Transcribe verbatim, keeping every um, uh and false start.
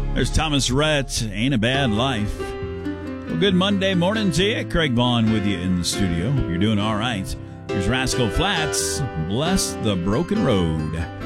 There's Thomas Rhett, Ain't a Bad Life. Well, good Monday morning to you. Craig Vaughn with you in the studio. You're doing all right. Here's Rascal Flatts, Bless the Broken Road.